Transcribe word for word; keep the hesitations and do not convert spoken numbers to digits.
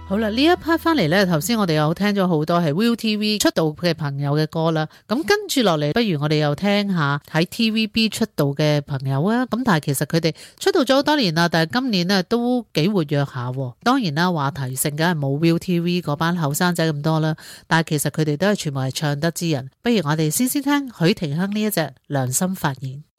好啦，呢一 part 翻嚟呢，頭先我哋有聽咗好多係 Viu T V 出道嘅朋友嘅歌啦，咁跟住落嚟，不如我哋又聽下喺 T V B 出道嘅朋友啊，咁但係其實佢哋出道咗好多年啦，但係今年呢都幾活躍下，當然啦，話題性梗係冇 Viu T V 嗰班後生仔咁多啦，但係其實佢哋都係全部係唱得之人，不如我哋先先聽許廷鏗呢一隻良心發現。